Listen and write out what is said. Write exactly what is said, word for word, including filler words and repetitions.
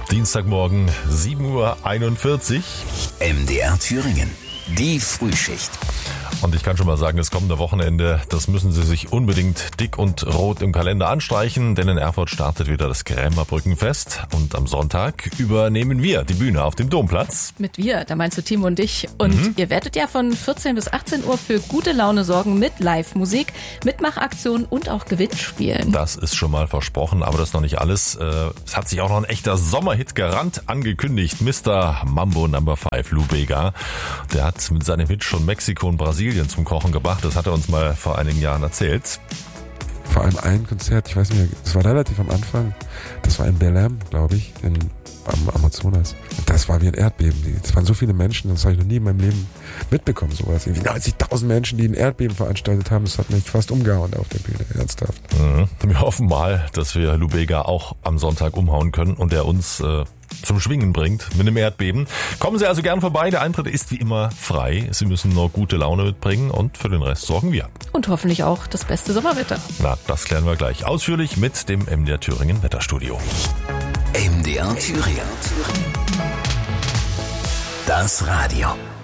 Dienstagmorgen, sieben Uhr einundvierzig. M D R Thüringen, die Frühschicht. Und ich kann schon mal sagen, das kommende Wochenende, das müssen Sie sich unbedingt dick und rot im Kalender anstreichen, denn in Erfurt startet wieder das Krämerbrückenfest. Und am Sonntag übernehmen wir die Bühne auf dem Domplatz. Mit wir, da meinst du Timo und dich. Und mhm. ihr werdet ja von vierzehn bis achtzehn Uhr für gute Laune sorgen mit Live-Musik, Mitmachaktionen und auch Gewinnspielen. Das ist schon mal versprochen, aber das ist noch nicht alles. Es hat sich auch noch ein echter Sommerhit gerannt angekündigt. Mister Mambo Number Five, Lou Bega. Der hat mit seinem Hit schon Mexiko und Brasilien zum Kochen gebracht. Das hat er uns mal vor einigen Jahren erzählt. Vor allem ein Konzert, ich weiß nicht mehr, das war relativ am Anfang, das war in Belém, glaube ich, in, am Amazonas. Und das war wie ein Erdbeben. Es waren so viele Menschen, das habe ich noch nie in meinem Leben mitbekommen. Sowas. Irgendwie neunzigtausend Menschen, die ein Erdbeben veranstaltet haben, das hat mich fast umgehauen auf der Bühne, ernsthaft. Mhm. Wir hoffen mal, dass wir Lou Bega auch am Sonntag umhauen können und er uns äh, zum Schwingen bringt mit einem Erdbeben. Kommen Sie also gern vorbei, der Eintritt ist wie immer frei. Sie müssen nur gute Laune mitbringen und für den Rest sorgen wir. Und hoffentlich auch das beste Sommerwetter. Na, das klären wir gleich ausführlich mit dem M D R Thüringen Wetterstudio. M D R Thüringen. Das Radio.